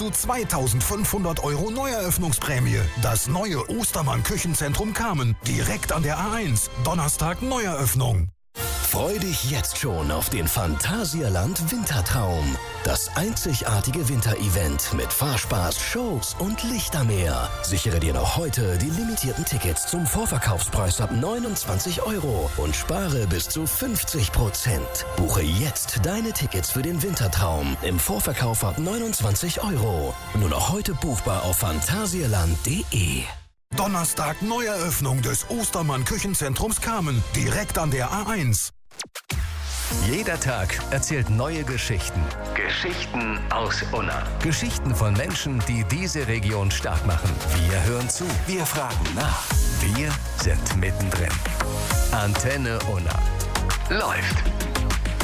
du 2.500 € Neueröffnungsprämie. Das neue Ostermann Küchenzentrum Kamen, direkt an der A1. Donnerstag Neueröffnung. Freu dich jetzt schon auf den Phantasialand Wintertraum. Das einzigartige Winterevent mit Fahrspaß, Shows und Lichtermeer. Sichere dir noch heute die limitierten Tickets zum Vorverkaufspreis ab 29 € und spare bis zu 50%. Buche jetzt deine Tickets für den Wintertraum im Vorverkauf ab 29 €. Nur noch heute buchbar auf phantasialand.de. Donnerstag Neueröffnung des Ostermann Küchenzentrums Kamen, direkt an der A1. Jeder Tag erzählt neue Geschichten. Geschichten aus Unna. Geschichten von Menschen, die diese Region stark machen. Wir hören zu. Wir fragen nach. Wir sind mittendrin. Antenne Unna. Läuft.